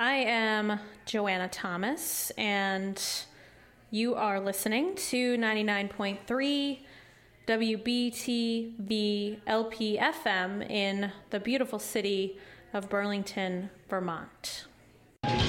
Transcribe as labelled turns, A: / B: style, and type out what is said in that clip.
A: I am Joanna Thomas, and you are listening to 99.3 WBTV LP FM in the beautiful city of Burlington, Vermont.